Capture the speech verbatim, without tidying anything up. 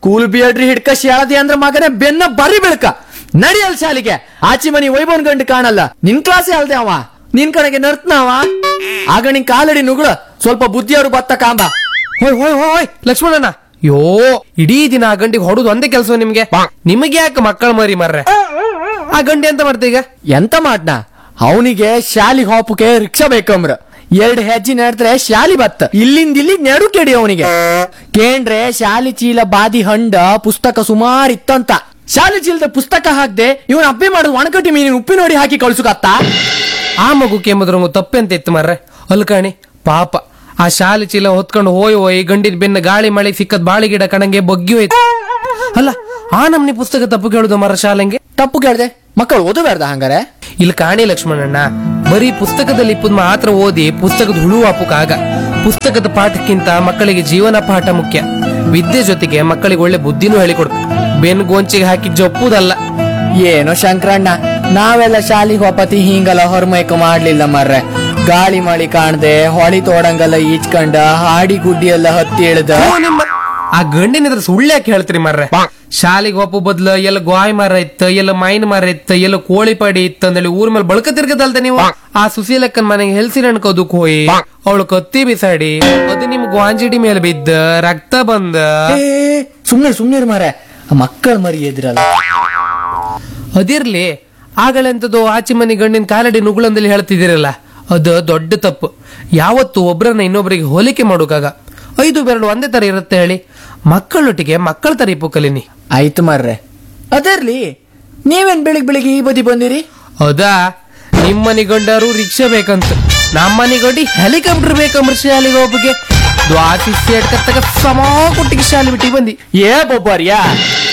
Cool ಬಿಯಡ್ರಿ ಹಿಡ್ಕ ಶಾಳದಿ ಅಂದ್ರ ಮಗನೇ ಬೆನ್ನ ಬರಿ ಬೆಳ್ಕ ನಡಿಯಲ್ ಶಾಲಿಗೆ. ಆಚಿ ಮನಿ ವೈಭವನ್ ಗಂಡು ಕಾಣಲ್ಲ, ನಿನ್ ಕ್ಲಾಸೇ ಅಲ್ದೆ ಅವ, ನಿನ್ ಕಡೆಗೆ ನರ್ತನವ. ಆಗ ನಿನ್ ಕಾಲಡಿ ನುಗ್ಳ ಸ್ವಲ್ಪ ಬುದ್ಧಿಯವರು ಬತ್ತ ಕಾಂಬ. ಹೋಯ್ ಹೋಯ್ ಹೋಯ್ ಲಕ್ಷ್ಮಣಣ್ಣ, ಯೋ ಇಡೀ ದಿನ ಆ ಗಂಡಿಗೆ ಹೊಡುದು ಒಂದೇ ಕೆಲಸ ನಿಮ್ಗೆ. ನಿಮಗೆ ಯಾಕೆ ಮಕ್ಕಳ ಮರಿ ಮರ್ರೆ? ಆ ಗಂಡಿ ಎಂತ ಮಾಡ್ತ ಈಗ? ಎಂತ ಮಾಡ್ನ, ಅವನಿಗೆ ಶಾಲಿ ಹೋಪಕ್ಕೆ ರಿಕ್ಷಾ ಬೇಕಂಬ್ರ. ಎರಡ್ ಹೆಜ್ಜೆ ನಡೆದ್ರೆ ಶಾಲಿ ಬತ್ತ, ಇಲ್ಲಿಂದ ಇಲ್ಲಿ ನೆಡು ಕೆಡಿ ಅವನಿಗೆ. ಕೇಂದ್ರೆ ಶಾಲಿ ಚೀಲ ಬಾದಿ ಹಂಡ ಪುಸ್ತಕ ಸುಮಾರು ಇತ್ತಂತ. ಶಾಲಿ ಚೀಲದ ಪುಸ್ತಕ ಹಾಕ್ದೆ ಇವನ್ ಅಪ್ಪೆ ಮಾಡುದು ಒಣಕಟ್ಟಿ ಮೀನಿನ ಉಪ್ಪಿ ನೋಡಿ ಹಾಕಿ ಕಳ್ಸುಕತ್ತ. ಆ ಮಗು ಕೆಮ್ಮದ್ರಂಗು ತಪ್ಪೆಂತ ಇತ್ತು ಮರ್ರೆ. ಅಲ್ಕಾಣಿ ಪಾಪ ಆ ಶಾಲಿ ಚೀಲ ಹೊತ್ಕೊಂಡು ಹೋಯ್ ಹೋಯ್ ಗಂಡಿನ ಬೆನ್ನ ಗಾಳಿ ಮಳೆ ಸಿಕ್ಕದ್ ಬಾಳಿ ಗಿಡ ಕಣಂಗೆ ಬಗ್ಗಿ ಹೋಯ್ತು. ಅಲ್ಲ ಆ ನಮ್ನಿ ಪುಸ್ತಕ ತಪ್ಪು ಕೇಳುದು ಮರ ಶಾಲೆಂಗೆ? ತಪ್ಪು ಕೇಳ್ದೆ ಮಕ್ಕಳು ಓದಬೇಡ್ದ ಹಂಗಾರೆ? ಇಲ್ಲಿ ಕಾಣಿ ಲಕ್ಷ್ಮಣಣ್ಣ, ಬರೀ ಪುಸ್ತಕದಲ್ಲಿ ಇಪ್ಪದ್ ಮಾತ್ರ ಓದಿ ಪುಸ್ತಕದ ಹುಳು ಹಾಪುಕಾಗ. ಪುಸ್ತಕದ ಪಾಠಕ್ಕಿಂತ ಮಕ್ಕಳಿಗೆ ಜೀವನ ಪಾಠ ಮುಖ್ಯ. ವಿದ್ಯೆ ಜೊತೆಗೆ ಮಕ್ಕಳಿಗೆ ಒಳ್ಳೆ ಬುದ್ಧಿನೂ ಹೇಳಿಕೊಡು. ಬೆನ್ ಗೋಂಚಿಗೆ ಹಾಕಿ ಜಪ್ಪುದಲ್ಲ. ಏನೋ ಶಂಕರಣ್ಣ, ನಾವೆಲ್ಲ ಶಾಲಿಗೆ ಹೋಪತಿ ಹಿಂಗಲ್ಲ ಹೊರಮೈಕ ಮಾಡ್ಲಿಲ್ಲ ಮರ್ರೆ. ಗಾಳಿ ಮಳಿ ಕಾಣ್ದೆ ಹೊಳಿ ತೋಡಂಗಲ್ಲ ಈಚ್ಕಂಡ ಹಾಡಿ ಗುಡ್ಡಿ ಎಲ್ಲ ಹತ್ತಿ ಇಳ್ದ. ಆ ಗಂಡಿನ ಸುಳ್ಳು ಯಾಕೆ ಹೇಳ್ತೀರಿ ಮರ್ರೆ? ಶಾಲಿಗೆ ಒಪ್ಪು ಬದ್ಲು ಎಲ್ಲ ಗಾಯ್ ಮರ ಇತ್ತು, ಎಲ್ಲ ಮೈನ್ ಮರ ಇತ್ತು, ಎಲ್ಲ ಕೋಳಿ ಪಡಿ ಇತ್ತು ಅಂದೇಳಿ ಊರ್ ಮೇಲೆ ಬಳಕ ತಿರ್ಗದಲ್ದ ನೀವು. ಆ ಸುಶೀಲಕ್ಕನ್ ಮನೆಗೆ ಹೆಲ್ಸಿನ ಅನ್ಕೋದಕ್ ಹೋಯಿ ಅವಳು ಕತ್ತಿ ಬಿಸಾಡಿ ಅದು ನಿಮ್ ಗ್ವಾಂಜಿಡಿ ಮೇಲೆ ಬಿದ್ದ ರಕ್ತ ಬಂದ. ಸುಮ್ನೆ ಸುಮ್ನೆ ಮಾರೆ, ಮಕ್ಕಳ ಮರಿ ಎದ್ರಲ್ಲ. ಅದಿರ್ಲಿ, ಆಗಲೆಂತದ್ದು ಆಚೆ ಮನೆ ಗಂಡಿನ ಕಾಲಡಿ ನುಗ್ಳಂದಲ್ಲಿ ಹೇಳ್ತಿದಿರಲ್ಲ, ಅದು ದೊಡ್ಡ ತಪ್ಪು. ಯಾವತ್ತು ಒಬ್ರನ್ನ ಇನ್ನೊಬ್ರಿಗೆ ಹೋಲಿಕೆ ಮಾಡೋಕಾಗ. ಐದು ಬೆರಳು ಒಂದೇ ತರ ಇರುತ್ತೆ ಹೇಳಿ. ಮಕ್ಕಳೊಟ್ಟಿಗೆ ಮಕ್ಕಳ ತರ ಇಪ್ಪು ಕಲೀನಿ. ಆಯ್ತು ಮಾರ್ರೆ, ಅದರ್ಲಿ ನೀವೇನ್ ಬೆಳಿಗ್ ಬೆಳಿಗ್ಗೆ ಈ ಬದಿ ಬಂದಿರಿ? ಹೌದಾ, ನಿಮ್ಮನಿ ಗಂಡರು ರಿಕ್ಷಾ ಬೇಕಂತ, ನಮ್ಮನಿ ಗಂಡಿ ಹೆಲಿಕಾಪ್ಟರ್ ಬೇಕಂಬ್ರ ಶಾಲೆಗೆ ಒಬ್ಬಗೆ ದ್ವಾಸಿ ಸೇಡ್ಕತ್ತಗ ಸಮ ಕೊಟ್ಟಿಗೆ ಶಾಲೆ ಬಿಟ್ಟಿ ಬಂದಿ. ಏ ಬೊಬ್ಬಾರ್ಯಾ